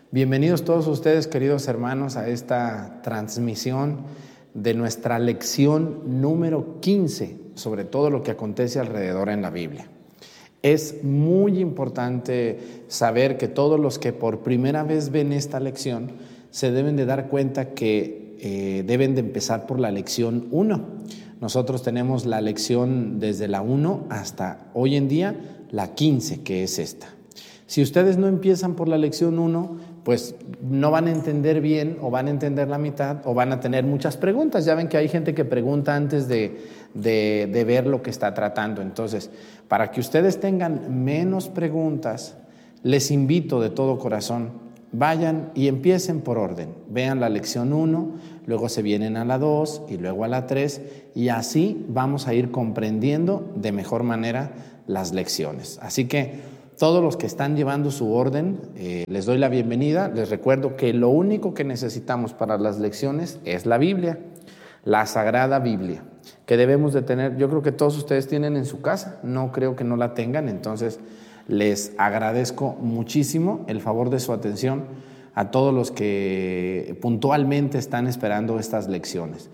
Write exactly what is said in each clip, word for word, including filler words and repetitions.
Bienvenidos todos ustedes, queridos hermanos, a esta transmisión de nuestra lección número quince sobre todo lo que acontece alrededor en la Biblia. Es muy importante saber que todos los que por primera vez ven esta lección se deben de dar cuenta que eh, deben de empezar por la lección uno. Nosotros tenemos la lección desde la uno hasta hoy en día la quince, que es esta. Si ustedes no empiezan por la lección uno, pues no van a entender bien o van a entender la mitad o van a tener muchas preguntas. Ya ven que hay gente que pregunta antes de, de, de ver lo que está tratando. Entonces, para que ustedes tengan menos preguntas, les invito de todo corazón, vayan y empiecen por orden. Vean la lección uno, luego se vienen a la dos y luego a la tres y así vamos a ir comprendiendo de mejor manera las lecciones. Así que todos los que están llevando su orden, eh, les doy la bienvenida. Les recuerdo que lo único que necesitamos para las lecciones es la Biblia, la Sagrada Biblia, que debemos de tener. Yo creo que todos ustedes tienen en su casa, no creo que no la tengan, entonces les agradezco muchísimo el favor de su atención a todos los que puntualmente están esperando estas lecciones.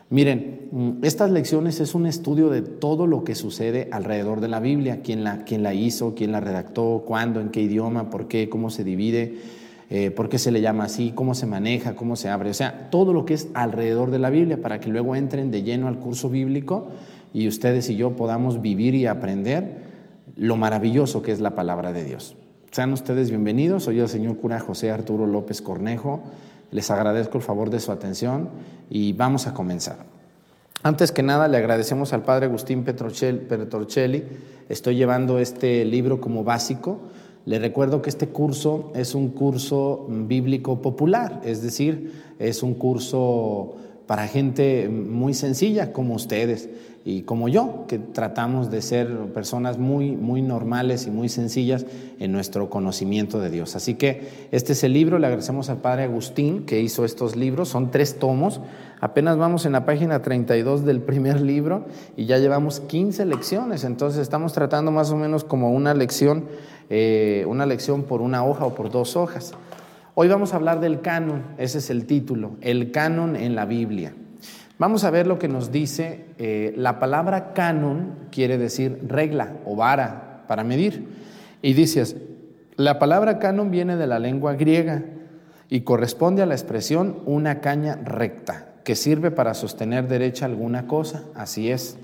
Miren, estas lecciones es un estudio de todo lo que sucede alrededor de la Biblia, quién la, quién la hizo, quién la redactó, cuándo, en qué idioma, por qué, cómo se divide, eh, por qué se le llama así, cómo se maneja, cómo se abre, o sea, todo lo que es alrededor de la Biblia para que luego entren de lleno al curso bíblico y ustedes y yo podamos vivir y aprender lo maravilloso que es la palabra de Dios. Sean ustedes bienvenidos, soy el señor cura José Arturo López Cornejo. Les agradezco el favor de su atención y vamos a comenzar. Antes que nada, le agradecemos al padre Agustín Petrocelli. Estoy llevando este libro como básico. Le recuerdo que este curso es un curso bíblico popular, es decir, es un curso para gente muy sencilla como ustedes y como yo, que tratamos de ser personas muy, muy normales y muy sencillas en nuestro conocimiento de Dios. Así que este es el libro. Le agradecemos al padre Agustín que hizo estos libros, son tres tomos. Apenas vamos en la página treinta y dos del primer libro y ya llevamos quince lecciones, entonces estamos tratando más o menos como una lección, eh, una lección por una hoja o por dos hojas. Hoy vamos a hablar del canon, ese es el título, el canon en la Biblia. Vamos a ver lo que nos dice. Eh, la palabra canon quiere decir regla o vara para medir. Y dices, la palabra canon viene de la lengua griega y corresponde a la expresión una caña recta que sirve para sostener derecha alguna cosa. Así es.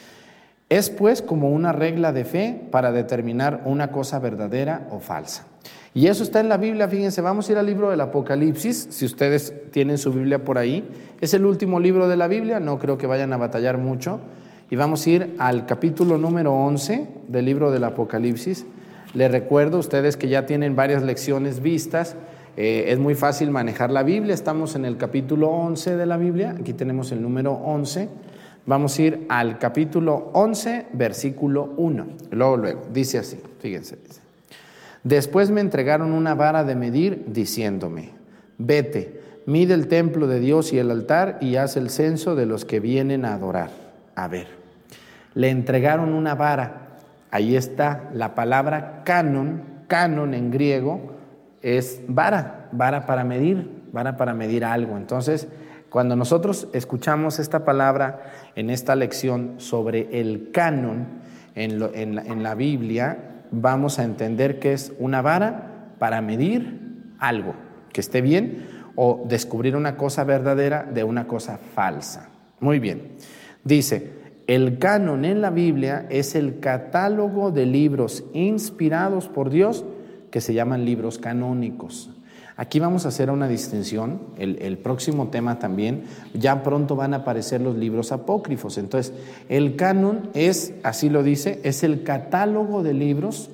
Es pues como una regla de fe para determinar una cosa verdadera o falsa. Y eso está en la Biblia, fíjense, vamos a ir al libro del Apocalipsis, si ustedes tienen su Biblia por ahí. Es el último libro de la Biblia, no creo que vayan a batallar mucho. Y vamos a ir al capítulo número once del libro del Apocalipsis. Les recuerdo a ustedes que ya tienen varias lecciones vistas, eh, es muy fácil manejar la Biblia. Estamos en el capítulo once de la Biblia, aquí tenemos el número once. Vamos a ir al capítulo once, versículo uno. Luego, luego, dice así, fíjense, dice. Después me entregaron una vara de medir, diciéndome, vete, mide el templo de Dios y el altar y haz el censo de los que vienen a adorar. A ver, le entregaron una vara. Ahí está la palabra canon, canon en griego es vara, vara para medir, vara para medir algo. Entonces, cuando nosotros escuchamos esta palabra en esta lección sobre el canon en, lo, en, la, en la Biblia, vamos a entender que es una vara para medir algo, que esté bien, o descubrir una cosa verdadera de una cosa falsa. Muy bien. Dice, el canon en la Biblia es el catálogo de libros inspirados por Dios que se llaman libros canónicos. Aquí vamos a hacer una distinción, el, el próximo tema también, ya pronto van a aparecer los libros apócrifos. Entonces, el canon es, así lo dice, es el catálogo de libros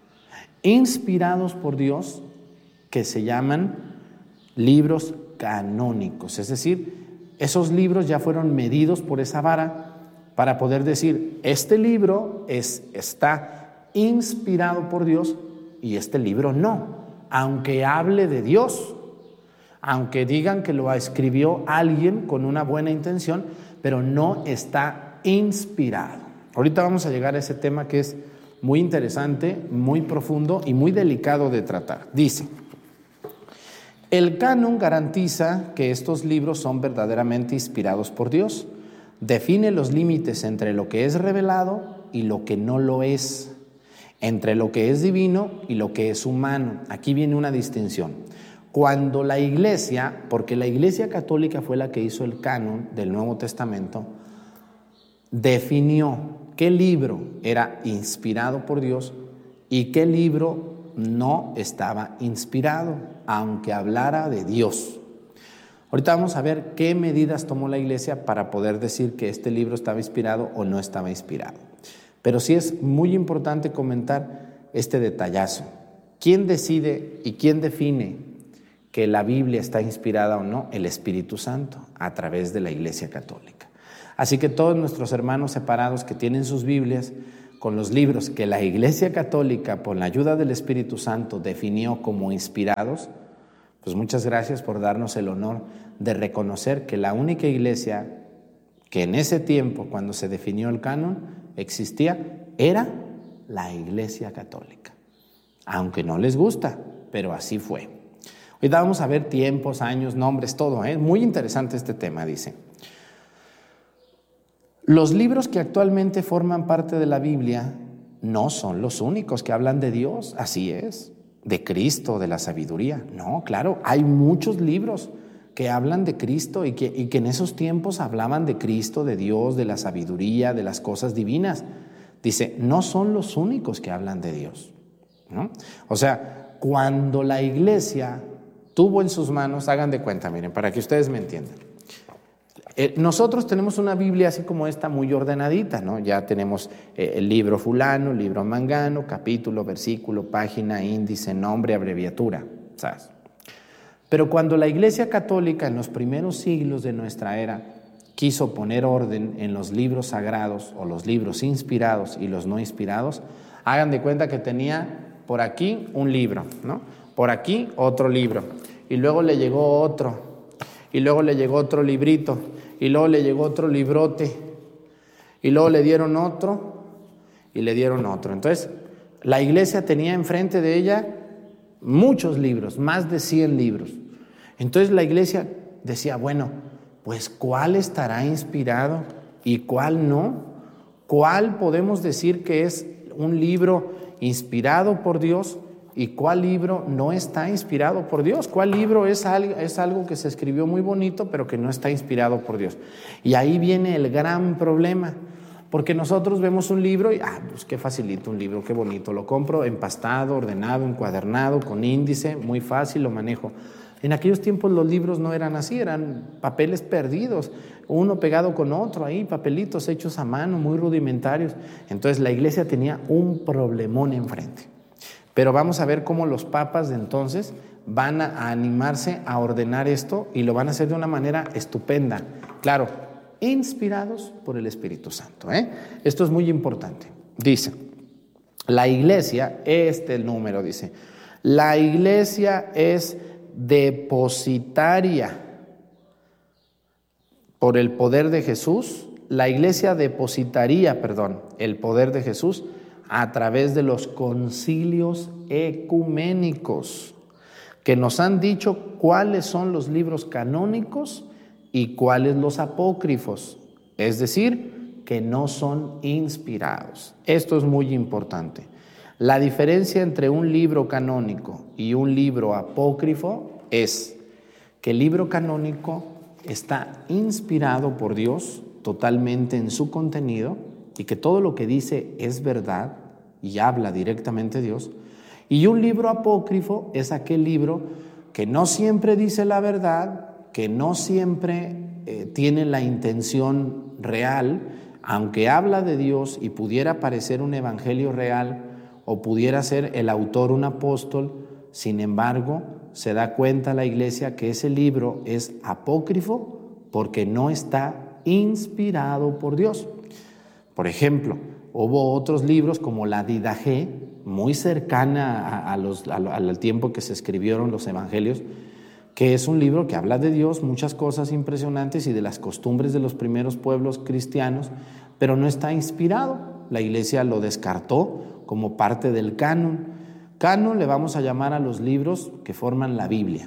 inspirados por Dios que se llaman libros canónicos. Es decir, esos libros ya fueron medidos por esa vara para poder decir, este libro es, está inspirado por Dios y este libro no. Aunque hable de Dios, aunque digan que lo escribió alguien con una buena intención, pero no está inspirado. Ahorita vamos a llegar a ese tema que es muy interesante, muy profundo y muy delicado de tratar. Dice, El canon garantiza que estos libros son verdaderamente inspirados por Dios. Define los límites entre lo que es revelado y lo que no lo es, entre lo que es divino y lo que es humano. Aquí viene una distinción. Cuando la Iglesia, porque la Iglesia Católica fue la que hizo el canon del Nuevo Testamento, definió qué libro era inspirado por Dios y qué libro no estaba inspirado, aunque hablara de Dios. Ahorita vamos a ver qué medidas tomó la Iglesia para poder decir que este libro estaba inspirado o no estaba inspirado. Pero sí es muy importante comentar este detallazo. ¿Quién decide y quién define que la Biblia está inspirada o no? El Espíritu Santo, a través de la Iglesia Católica. Así que todos nuestros hermanos separados que tienen sus Biblias con los libros que la Iglesia Católica, por la ayuda del Espíritu Santo, definió como inspirados, pues muchas gracias por darnos el honor de reconocer que la única iglesia que en ese tiempo, cuando se definió el canon, existía, era la Iglesia Católica. Aunque no les gusta, pero así fue. Hoy vamos a ver tiempos, años, nombres, todo, ¿eh? Muy interesante este tema, dice. Los libros que actualmente forman parte de la Biblia no son los únicos que hablan de Dios, así es, de Cristo, de la sabiduría. No, claro, hay muchos libros que hablan de Cristo y que, y que en esos tiempos hablaban de Cristo, de Dios, de la sabiduría, de las cosas divinas. Dice, no son los únicos que hablan de Dios, ¿no? O sea, cuando la Iglesia tuvo en sus manos, hagan de cuenta, miren, para que ustedes me entiendan. Eh, nosotros tenemos una Biblia así como esta, muy ordenadita, ¿no? Ya tenemos eh, el libro fulano, el libro mangano, capítulo, versículo, página, índice, nombre, abreviatura, ¿sabes? Pero cuando la Iglesia Católica en los primeros siglos de nuestra era quiso poner orden en los libros sagrados o los libros inspirados y los no inspirados, hagan de cuenta que tenía por aquí un libro, ¿no? Por aquí otro libro, y luego le llegó otro, y luego le llegó otro librito, y luego le llegó otro librote, y luego le dieron otro, y le dieron otro. Entonces, la Iglesia tenía enfrente de ella muchos libros, más de cien libros. Entonces la Iglesia decía, bueno, pues ¿cuál estará inspirado y cuál no? ¿Cuál podemos decir que es un libro inspirado por Dios y cuál libro no está inspirado por Dios? ¿Cuál libro es algo, es algo que se escribió muy bonito pero que no está inspirado por Dios? Y ahí viene el gran problema, porque nosotros vemos un libro y, ah, pues qué facilito un libro, qué bonito, lo compro empastado, ordenado, encuadernado, con índice, muy fácil, lo manejo. En aquellos tiempos los libros no eran así, eran papeles perdidos, uno pegado con otro ahí, papelitos hechos a mano, muy rudimentarios. Entonces la Iglesia tenía un problemón enfrente. Pero vamos a ver cómo los papas de entonces van a animarse a ordenar esto y lo van a hacer de una manera estupenda. Claro, inspirados por el Espíritu Santo, ¿eh? Esto es muy importante. Dice, la Iglesia, este el número dice, la Iglesia es depositaria por el poder de Jesús. La Iglesia depositaría, perdón, el poder de Jesús a través de los concilios ecuménicos, que nos han dicho cuáles son los libros canónicos y cuáles los apócrifos, es decir, que no son inspirados. Esto es muy importante. La diferencia entre un libro canónico y un libro apócrifo es que el libro canónico está inspirado por Dios totalmente en su contenido y que todo lo que dice es verdad y habla directamente de Dios. Y un libro apócrifo es aquel libro que no siempre dice la verdad, que no siempre eh, tiene la intención real, aunque habla de Dios y pudiera parecer un evangelio real o pudiera ser el autor un apóstol. Sin embargo, se da cuenta la Iglesia que ese libro es apócrifo porque no está inspirado por Dios. Por ejemplo, hubo otros libros como la Didaché, muy cercana a, a los, a, al tiempo que se escribieron los evangelios, que es un libro que habla de Dios, muchas cosas impresionantes y de las costumbres de los primeros pueblos cristianos, pero no está inspirado. La Iglesia lo descartó como parte del canon. Canon le vamos a llamar a los libros que forman la Biblia.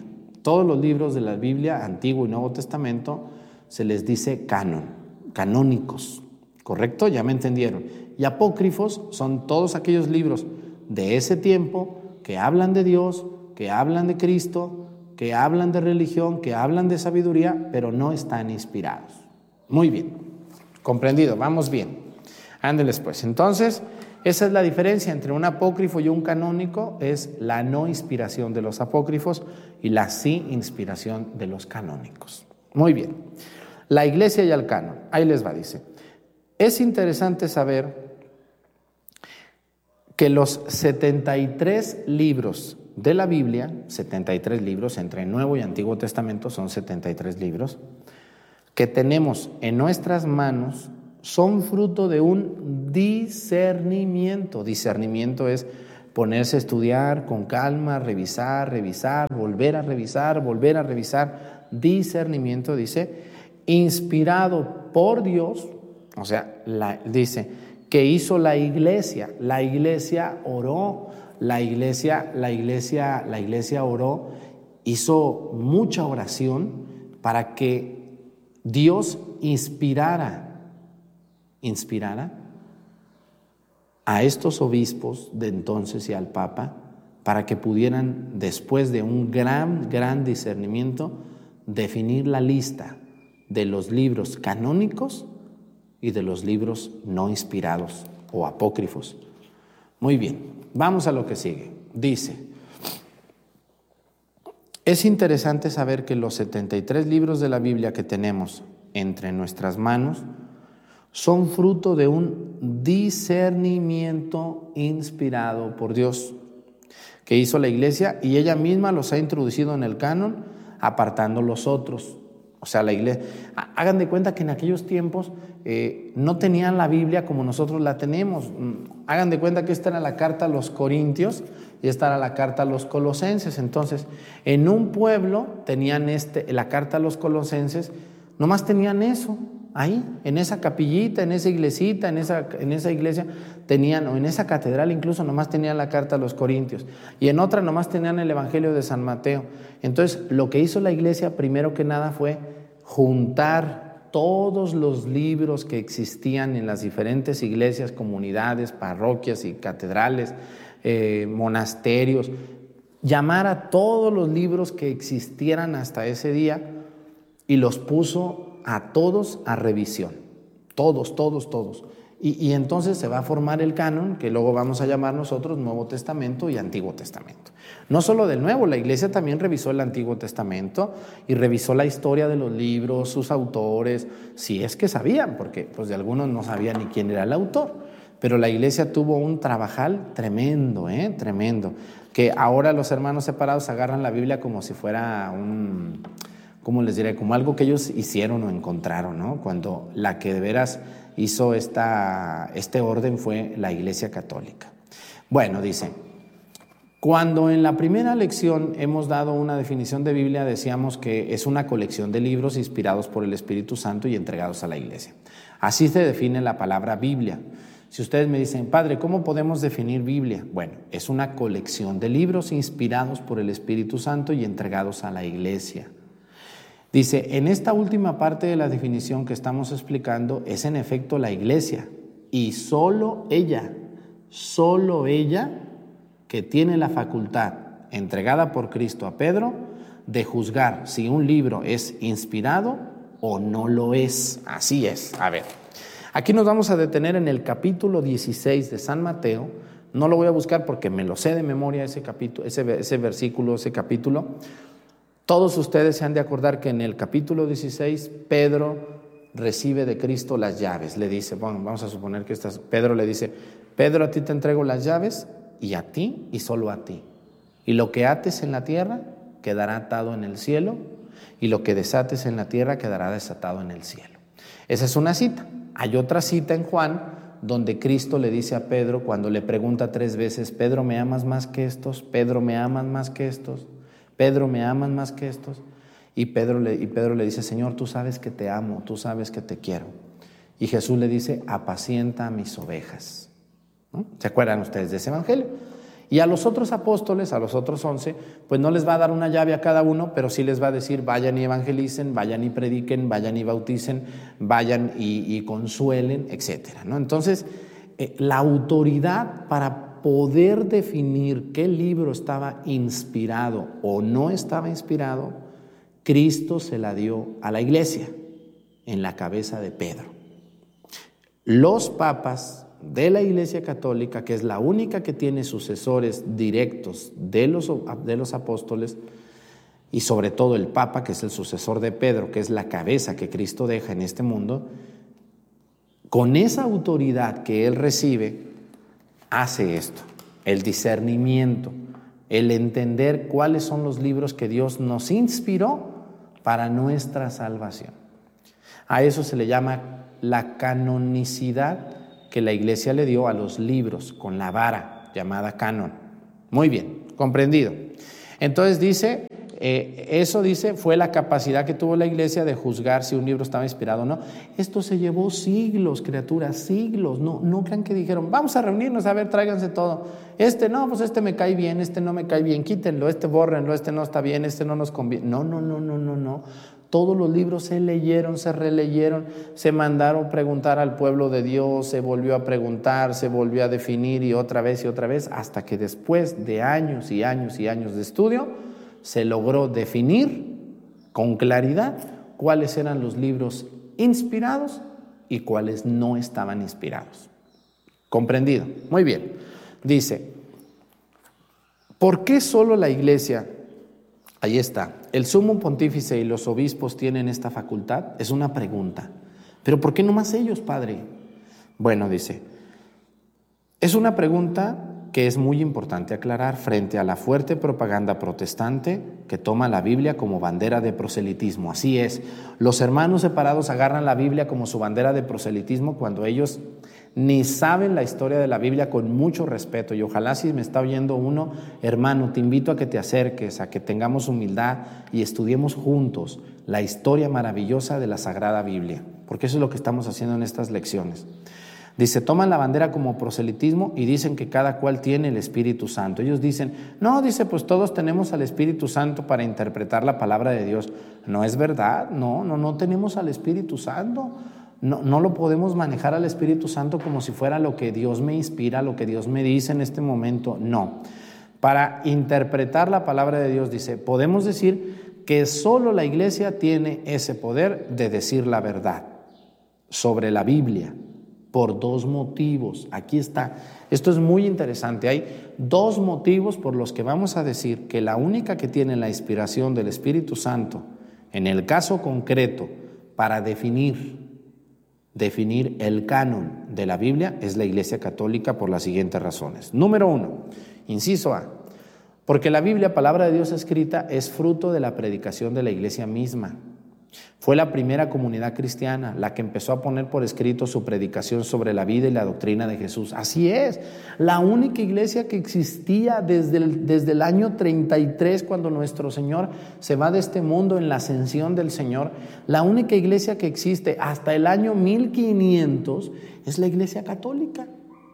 todos los libros de la Biblia, Antiguo y Nuevo Testamento, se les dice canon, canónicos, ¿correcto? Ya me entendieron. Y apócrifos son todos aquellos libros de ese tiempo que hablan de Dios, que hablan de Cristo, que hablan de religión, que hablan de sabiduría, pero no están inspirados. Muy bien, comprendido, vamos bien. Ándeles pues. Entonces, esa es la diferencia entre un apócrifo y un canónico, es la no inspiración de los apócrifos y la sí inspiración de los canónicos. Muy bien. La iglesia y el canon. Ahí les va, dice. Es interesante saber que los setenta y tres libros de la Biblia, setenta y tres libros, entre Nuevo y Antiguo Testamento son setenta y tres libros, que tenemos en nuestras manos, son fruto de un discernimiento. Discernimiento es ponerse a estudiar con calma, revisar, revisar, volver a revisar, volver a revisar. Discernimiento, dice, inspirado por Dios, o sea, la, dice, que hizo la iglesia. La iglesia oró, la iglesia, la iglesia, la iglesia oró, hizo mucha oración para que Dios inspirara inspirara a estos obispos de entonces y al Papa para que pudieran, después de un gran, gran discernimiento, definir la lista de los libros canónicos y de los libros no inspirados o apócrifos. Muy bien, vamos a lo que sigue. Dice, es interesante saber que los setenta y tres libros de la Biblia que tenemos entre nuestras manos son fruto de un discernimiento inspirado por Dios que hizo la iglesia, y ella misma los ha introducido en el canon, apartando los otros. O sea, la iglesia, hagan de cuenta que en aquellos tiempos eh, no tenían la Biblia como nosotros la tenemos. Hagan de cuenta que esta era la carta a los Corintios y esta era la carta a los Colosenses. Entonces, en un pueblo tenían este, la carta a los Colosenses, nomás tenían eso. Ahí, en esa capillita, en esa iglesita, en esa, en esa iglesia tenían, o en esa catedral incluso, nomás tenían la carta a los Corintios, y en otra nomás tenían el Evangelio de San Mateo. Entonces, lo que hizo la iglesia primero que nada fue juntar todos los libros que existían en las diferentes iglesias, comunidades, parroquias y catedrales, eh, monasterios, llamar a todos los libros que existieran hasta ese día y los puso a todos a revisión, todos, todos, todos. Y, y entonces se va a formar el canon, que luego vamos a llamar nosotros Nuevo Testamento y Antiguo Testamento. No solo del Nuevo, la iglesia también revisó el Antiguo Testamento y revisó la historia de los libros, sus autores, si es que sabían, porque pues de algunos no sabían ni quién era el autor. Pero la iglesia tuvo un trabajal tremendo, ¿eh? Tremendo, que ahora los hermanos separados agarran la Biblia como si fuera un... ¿cómo les diré? Como algo que ellos hicieron o encontraron, ¿no? Cuando la que de veras hizo esta, este orden fue la Iglesia Católica. Bueno, dice, cuando en la primera lección hemos dado una definición de Biblia, decíamos que es una colección de libros inspirados por el Espíritu Santo y entregados a la Iglesia. Así se define la palabra Biblia. Si ustedes me dicen, Padre, ¿cómo podemos definir Biblia? Bueno, es una colección de libros inspirados por el Espíritu Santo y entregados a la Iglesia. Dice, en esta última parte de la definición que estamos explicando es en efecto la iglesia, y solo ella, solo ella que tiene la facultad entregada por Cristo a Pedro de juzgar si un libro es inspirado o no lo es. Así es. A ver, aquí nos vamos a detener en el capítulo dieciséis de San Mateo. No lo voy a buscar porque me lo sé de memoria ese capítulo, ese, ese versículo, ese capítulo. Todos ustedes se han de acordar que en el capítulo dieciséis, Pedro recibe de Cristo las llaves. Le dice, bueno, vamos a suponer que estas, Pedro le dice, Pedro, a ti te entrego las llaves, y a ti y solo a ti. Y lo que ates en la tierra quedará atado en el cielo, y lo que desates en la tierra quedará desatado en el cielo. Esa es una cita. Hay otra cita en Juan, donde Cristo le dice a Pedro, cuando le pregunta tres veces, Pedro, ¿me amas más que estos? Pedro, ¿me amas más que estos? Pedro, ¿me aman más que estos? Y Pedro, le, y Pedro le dice, Señor, tú sabes que te amo, tú sabes que te quiero. Y Jesús le dice, apacienta a mis ovejas. ¿No? ¿Se acuerdan ustedes de ese evangelio? Y a los otros apóstoles, a los otros once, pues no les va a dar una llave a cada uno, pero sí les va a decir, vayan y evangelicen, vayan y prediquen, vayan y bauticen, vayan y, y consuelen, etcétera, ¿no? Entonces, eh, la autoridad para poder definir qué libro estaba inspirado o no estaba inspirado, Cristo se la dio a la iglesia, en la cabeza de Pedro. Los papas de la Iglesia Católica, que es la única que tiene sucesores directos de los, de los apóstoles, y sobre todo el Papa, que es el sucesor de Pedro, que es la cabeza que Cristo deja en este mundo, con esa autoridad que él recibe, hace esto, el discernimiento, el entender cuáles son los libros que Dios nos inspiró para nuestra salvación. A eso se le llama la canonicidad que la Iglesia le dio a los libros con la vara llamada canon. Muy bien, comprendido. Entonces dice, eh, eso dice, fue la capacidad que tuvo la Iglesia de juzgar si un libro estaba inspirado o no. Esto se llevó siglos, criaturas, siglos. No, no crean que dijeron, vamos a reunirnos, a ver, tráiganse todo. Este no, pues este me cae bien, este no me cae bien, quítenlo, este bórrenlo, este no está bien, este no nos conviene. No, no, no, no, no, no. Todos los libros se leyeron, se releyeron, se mandaron preguntar al pueblo de Dios, se volvió a preguntar, se volvió a definir y otra vez y otra vez, hasta que después de años y años y años de estudio, se logró definir con claridad cuáles eran los libros inspirados y cuáles no estaban inspirados. ¿Comprendido? Muy bien. Dice, ¿por qué solo la Iglesia? Ahí está. ¿El sumo pontífice y los obispos tienen esta facultad? Es una pregunta. ¿Pero por qué no más ellos, padre? Bueno, dice, es una pregunta que es muy importante aclarar frente a la fuerte propaganda protestante que toma la Biblia como bandera de proselitismo. Así es, los hermanos separados agarran la Biblia como su bandera de proselitismo cuando ellos ni saben la historia de la Biblia con mucho respeto. Y ojalá si me está oyendo uno, hermano, te invito a que te acerques, a que tengamos humildad y estudiemos juntos la historia maravillosa de la Sagrada Biblia, porque eso es lo que estamos haciendo en estas lecciones. Dice, toman la bandera como proselitismo y dicen que cada cual tiene el Espíritu Santo. Ellos dicen, no, dice, pues todos tenemos al Espíritu Santo para interpretar la palabra de Dios. No es verdad, no, no, no tenemos al Espíritu Santo. No, no lo podemos manejar al Espíritu Santo como si fuera lo que Dios me inspira, lo que Dios me dice en este momento. No. Para interpretar la palabra de Dios, dice, podemos decir que solo la Iglesia tiene ese poder de decir la verdad sobre la Biblia por dos motivos. Aquí está. Esto es muy interesante. Hay dos motivos por los que vamos a decir que la única que tiene la inspiración del Espíritu Santo, en el caso concreto, para definir Definir el canon de la Biblia es la Iglesia Católica por las siguientes razones. Número uno, inciso A, porque la Biblia, palabra de Dios escrita, es fruto de la predicación de la Iglesia misma. Fue la primera comunidad cristiana la que empezó a poner por escrito su predicación sobre la vida y la doctrina de Jesús. Así es, la única iglesia que existía desde el, desde el año treinta y tres, cuando nuestro Señor se va de este mundo en la ascensión del Señor, la única iglesia que existe hasta el año mil quinientos es la Iglesia Católica.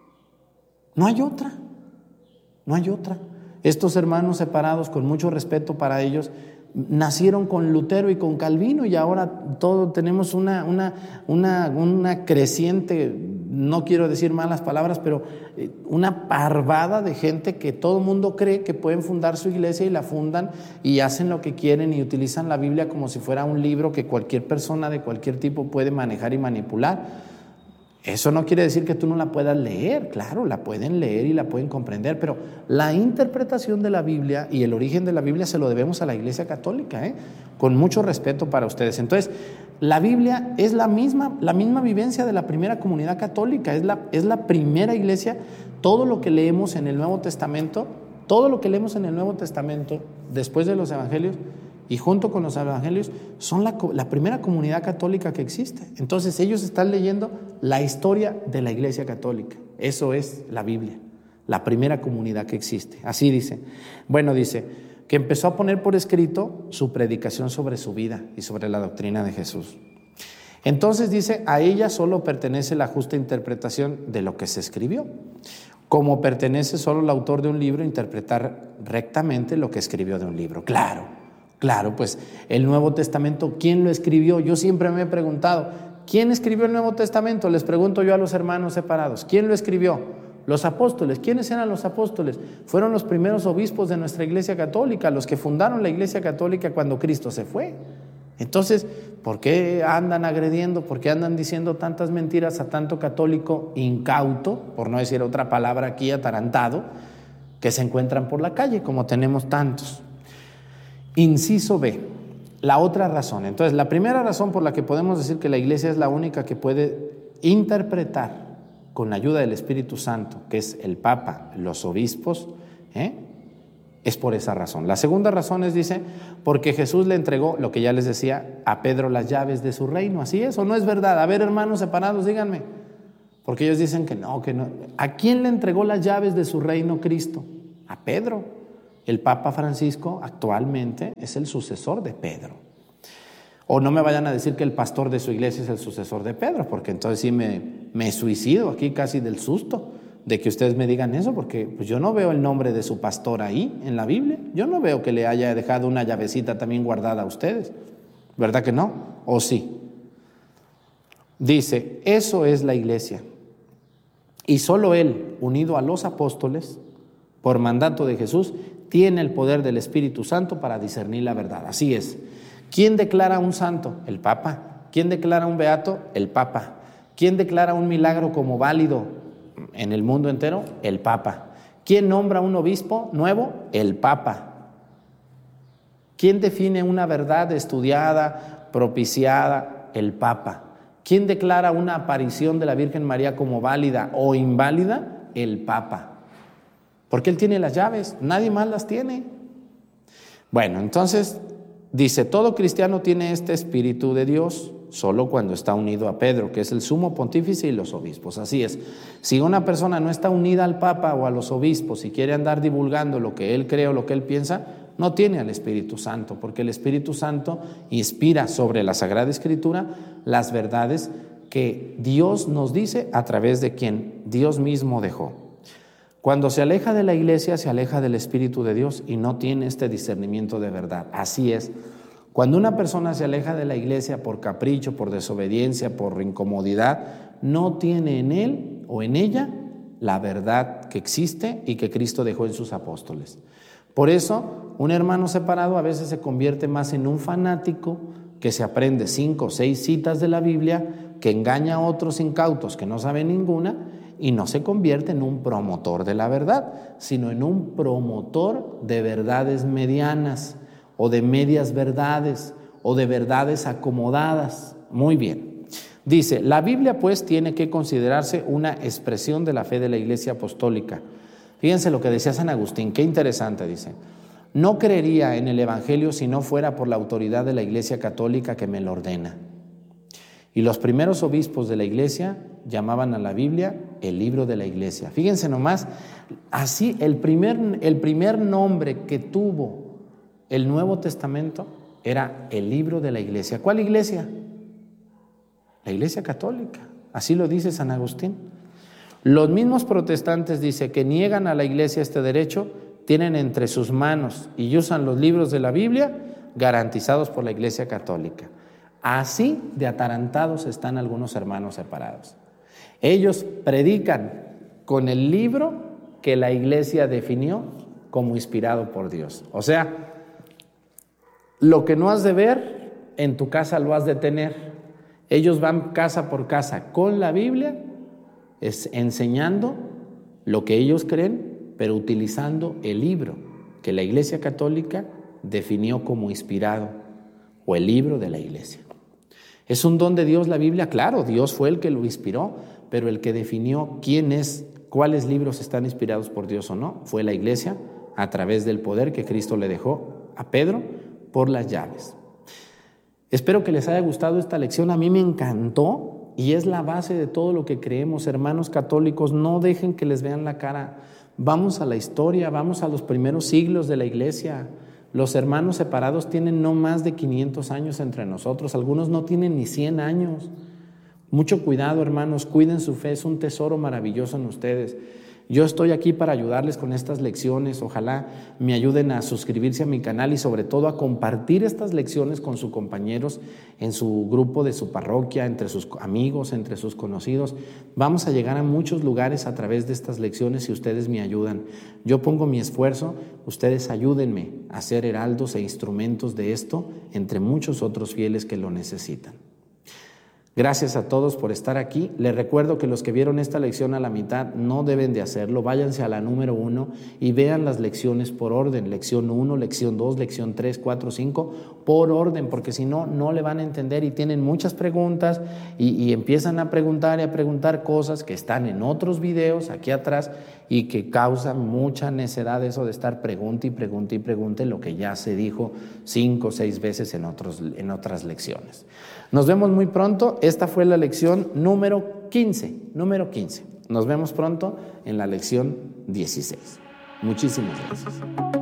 No hay otra, no hay otra. Estos hermanos separados, con mucho respeto para ellos, nacieron con Lutero y con Calvino y ahora todo tenemos una, una, una, una creciente, no quiero decir malas palabras, pero una parvada de gente que todo el mundo cree que pueden fundar su iglesia y la fundan y hacen lo que quieren y utilizan la Biblia como si fuera un libro que cualquier persona de cualquier tipo puede manejar y manipular. Eso no quiere decir que tú no la puedas leer, claro, la pueden leer y la pueden comprender, pero la interpretación de la Biblia y el origen de la Biblia se lo debemos a la Iglesia Católica, ¿eh? Con mucho respeto para ustedes. Entonces, la Biblia es la misma, la misma vivencia de la primera comunidad católica, es la, es la primera iglesia. Todo lo que leemos en el Nuevo Testamento, todo lo que leemos en el Nuevo Testamento, después de los evangelios, y junto con los evangelios, son la, la primera comunidad católica que existe. Entonces ellos están leyendo la historia de la Iglesia Católica. Eso es la Biblia, la primera comunidad que existe. Así dice. Bueno, dice que empezó a poner por escrito su predicación sobre su vida y sobre la doctrina de Jesús. Entonces dice, a ella solo pertenece la justa interpretación de lo que se escribió. como pertenece solo al autor de un libro interpretar rectamente lo que escribió de un libro. Claro, claro, pues el Nuevo Testamento, ¿quién lo escribió? Yo siempre me he preguntado, ¿quién escribió el Nuevo Testamento? Les pregunto yo a los hermanos separados, ¿quién lo escribió? Los apóstoles. ¿Quiénes eran los apóstoles? Fueron los primeros obispos de nuestra Iglesia Católica, los que fundaron la Iglesia Católica cuando Cristo se fue. Entonces, ¿por qué andan agrediendo? ¿Por qué andan diciendo tantas mentiras a tanto católico incauto, por no decir otra palabra aquí, atarantado, que se encuentran por la calle, como tenemos tantos? Inciso B, la otra razón. Entonces, la primera razón por la que podemos decir que la Iglesia es la única que puede interpretar con la ayuda del Espíritu Santo, que es el Papa, los obispos, ¿eh? es por esa razón. La segunda razón es, dice, porque Jesús le entregó, lo que ya les decía, a Pedro las llaves de su reino. ¿Así es o no es verdad? A ver, hermanos separados, díganme. Porque ellos dicen que no, que no. ¿A quién le entregó las llaves de su reino Cristo? A Pedro. El Papa Francisco actualmente es el sucesor de Pedro. O no me vayan a decir que el pastor de su iglesia es el sucesor de Pedro, porque entonces sí me, me suicido aquí casi del susto de que ustedes me digan eso, porque pues yo no veo el nombre de su pastor ahí en la Biblia. Yo no veo que le haya dejado una llavecita también guardada a ustedes. ¿Verdad que no? ¿O sí? Dice, eso es la iglesia. Y solo él, unido a los apóstoles, por mandato de Jesús, tiene el poder del Espíritu Santo para discernir la verdad. Así es. ¿Quién declara un santo? El Papa. ¿Quién declara un beato? El Papa. ¿Quién declara un milagro como válido en el mundo entero? El Papa. ¿Quién nombra un obispo nuevo? El Papa. ¿Quién define una verdad estudiada, propiciada? El Papa. ¿Quién declara una aparición de la Virgen María como válida o inválida? El Papa. Porque él tiene las llaves, nadie más las tiene. Bueno, entonces dice, todo cristiano tiene este Espíritu de Dios solo cuando está unido a Pedro, que es el sumo pontífice y los obispos. Así es, si una persona no está unida al Papa o a los obispos y quiere andar divulgando lo que él cree o lo que él piensa, no tiene al Espíritu Santo, porque el Espíritu Santo inspira sobre la Sagrada Escritura las verdades que Dios nos dice a través de quien Dios mismo dejó. Cuando se aleja de la iglesia, se aleja del Espíritu de Dios y no tiene este discernimiento de verdad. Así es. Cuando una persona se aleja de la iglesia por capricho, por desobediencia, por incomodidad, no tiene en él o en ella la verdad que existe y que Cristo dejó en sus apóstoles. Por eso, un hermano separado a veces se convierte más en un fanático que se aprende cinco o seis citas de la Biblia, que engaña a otros incautos que no saben ninguna, y no se convierte en un promotor de la verdad, sino en un promotor de verdades medianas o de medias verdades o de verdades acomodadas. Muy bien. Dice, la Biblia pues tiene que considerarse una expresión de la fe de la Iglesia Apostólica. Fíjense lo que decía San Agustín, qué interesante, dice. No creería en el Evangelio si no fuera por la autoridad de la Iglesia Católica que me lo ordena. Y los primeros obispos de la iglesia llamaban a la Biblia el libro de la iglesia. Fíjense nomás, así el primer, el primer nombre que tuvo el Nuevo Testamento era el libro de la iglesia. ¿Cuál iglesia? La Iglesia Católica. Así lo dice San Agustín. Los mismos protestantes, dice, que niegan a la iglesia este derecho, tienen entre sus manos y usan los libros de la Biblia garantizados por la Iglesia Católica. Así de atarantados están algunos hermanos separados. Ellos predican con el libro que la iglesia definió como inspirado por Dios. O sea, lo que no has de ver, en tu casa lo has de tener. Ellos van casa por casa con la Biblia, es enseñando lo que ellos creen, pero utilizando el libro que la Iglesia Católica definió como inspirado, o el libro de la iglesia. ¿Es un don de Dios la Biblia? Claro, Dios fue el que lo inspiró, pero el que definió quién es, cuáles libros están inspirados por Dios o no, fue la iglesia a través del poder que Cristo le dejó a Pedro por las llaves. Espero que les haya gustado esta lección, a mí me encantó y es la base de todo lo que creemos. Hermanos católicos, no dejen que les vean la cara. Vamos a la historia, vamos a los primeros siglos de la iglesia. Los hermanos separados tienen no más de quinientos años entre nosotros, algunos no tienen ni cien años. Mucho cuidado, hermanos, cuiden su fe, es un tesoro maravilloso en ustedes. Yo estoy aquí para ayudarles con estas lecciones. Ojalá me ayuden a suscribirse a mi canal y sobre todo a compartir estas lecciones con sus compañeros en su grupo de su parroquia, entre sus amigos, entre sus conocidos. Vamos a llegar a muchos lugares a través de estas lecciones si ustedes me ayudan. Yo pongo mi esfuerzo, ustedes ayúdenme a ser heraldos e instrumentos de esto entre muchos otros fieles que lo necesitan. Gracias a todos por estar aquí. Les recuerdo que los que vieron esta lección a la mitad no deben de hacerlo. Váyanse a la número uno y vean las lecciones por orden. Lección uno, lección dos, lección tres, cuatro, cinco, por orden, porque si no, no le van a entender y tienen muchas preguntas y, y empiezan a preguntar y a preguntar cosas que están en otros videos aquí atrás y que causan mucha necedad eso de estar pregunte y pregunte y pregunte lo que ya se dijo cinco o seis veces en, otros, en otras lecciones. Nos vemos muy pronto. Esta fue la lección número quince. Número quince. Nos vemos pronto en la lección dieciséis. Muchísimas gracias.